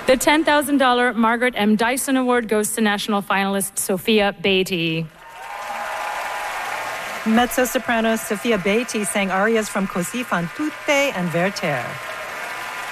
The $10,000 Margaret M. Dyson Award goes to national finalist Sophia Beatty. Mezzo-soprano Sophia Beatty sang arias from Così fan tutte and Werther.